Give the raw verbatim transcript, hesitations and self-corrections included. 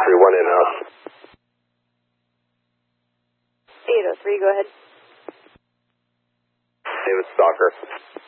three one in-house. eight oh three, go ahead. David Stalker.